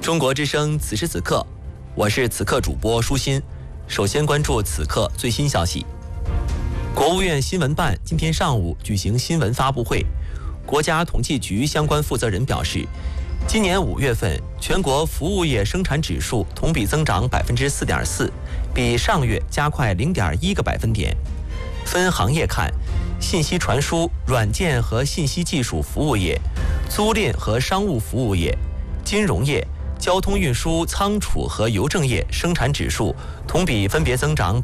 中国之声此时此刻，我是此刻主播舒心。首先关注此刻最新消息。国务院新闻办今天上午举行新闻发布会，国家统计局相关负责人表示，今年5月份全国服务业生产指数同比增长4.4%，比上月加快0.1个百分点。分行业看，信息传输、软件和信息技术服务业、租赁和商务服务业、金融业、交通运输、仓储和邮政业生产指数同比分别增长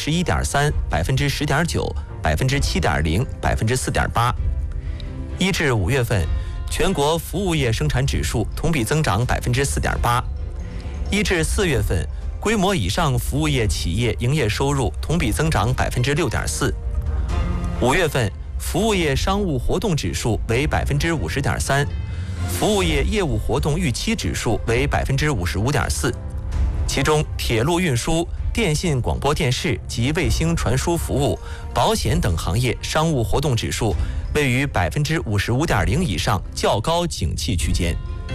11.3%、10.9%、7.0%、4.8%。1至5月份，全国服务业生产指数同比增长4.8%。1至4月份，规模以上服务业企业营业收入同比增长6.4%。5月份，服务业商务活动指数为50.3%。服务业业务活动预期指数为55.4%，其中铁路运输、电信广播电视及卫星传输服务、保险等行业商务活动指数位于55.0%以上，较高景气区间。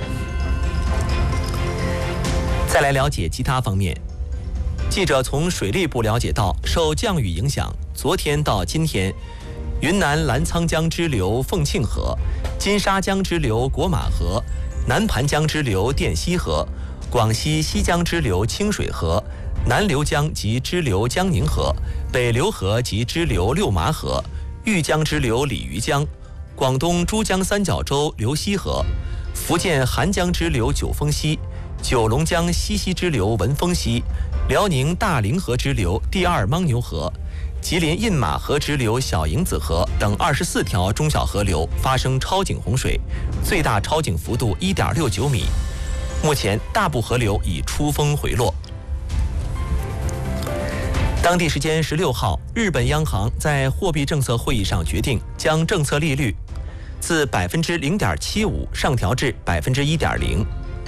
再来了解其他方面，记者从水利部了解到，受降雨影响，昨天到今天，云南澜沧江支流凤庆河、金沙江支流果马河、南盘江支流滇西河、广西西江支流清水河、南流江及支流江宁河、北流河及支流六麻河、豫江支流鲤鱼江、广东珠江三角洲流西河、福建韩江支流九峰西、九龙江西溪支流文峰西、辽宁大凌河支流第二牦牛河、吉林印马河支流小营子河等24条中小河流发生超警洪水，最大超警幅度1.69米。目前大部河流已出峰回落。当地时间16号，日本央行在货币政策会议上决定将政策利率自0.75%上调至1.0%。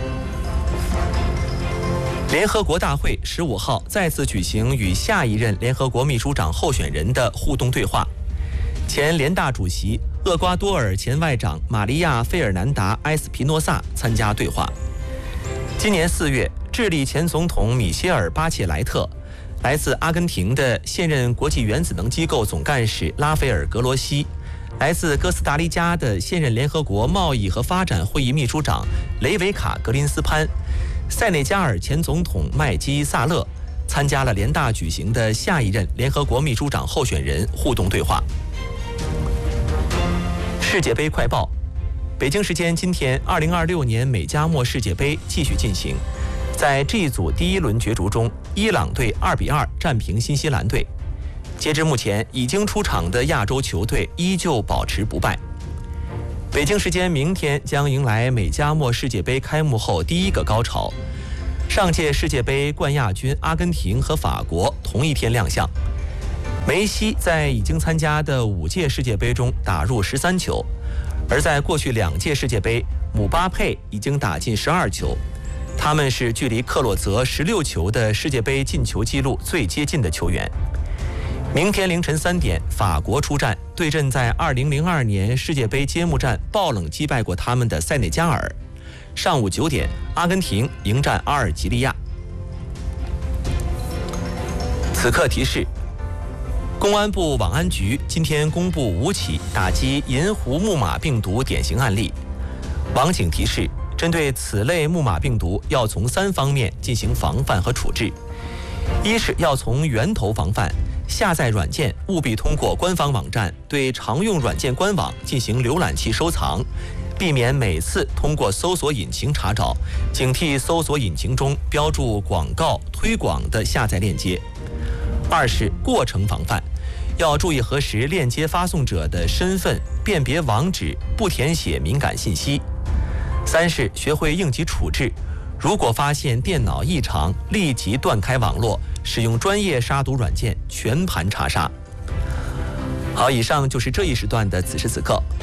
联合国大会15号再次举行与下一任联合国秘书长候选人的互动对话。前联大主席厄瓜多尔前外长玛利亚·费尔南达·埃斯皮诺萨参加对话。今年4月，智利前总统米歇尔·巴切莱特、来自阿根廷的现任国际原子能机构总干事拉斐尔·格罗西、来自哥斯达黎加的现任联合国贸易和发展会议秘书长雷维卡·格林斯潘、塞内加尔前总统麦基萨勒参加了联大举行的下一任联合国秘书长候选人互动对话。世界杯快报，北京时间今天，2026年美加墨世界杯继续进行。在 G 组第一轮角逐中，伊朗队2-2战平新西兰队。截至目前，已经出场的亚洲球队依旧保持不败。北京时间明天将迎来美加墨世界杯开幕后第一个高潮。上届世界杯冠亚军阿根廷和法国同一天亮相。梅西在已经参加的5届世界杯中打入13球，而在过去2届世界杯，姆巴佩已经打进12球。他们是距离克洛泽16球的世界杯进球纪录最接近的球员。明天凌晨3点，法国出战，对阵在2002年世界杯揭幕战爆冷击败过他们的塞内加尔。上午9点，阿根廷迎战阿尔及利亚。此刻提示：公安部网安局今天公布5起打击银狐木马病毒典型案例。网警提示，针对此类木马病毒，要从3方面进行防范和处置。一是要从源头防范，下载软件务必通过官方网站对常用软件官网进行浏览器收藏，避免每次通过搜索引擎查找，警惕搜索引擎中标注广告推广的下载链接。二是过程防范，要注意核实链接发送者的身份，辨别网址，不填写敏感信息。三是学会应急处置，如果发现电脑异常，立即断开网络，使用专业杀毒软件全盘查杀。好，以上就是这一时段的此时此刻，